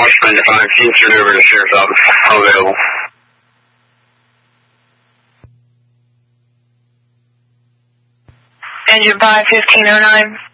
Washburn Defiance, turn over to the Sheriff's Office. All available. Engine 5, 1509.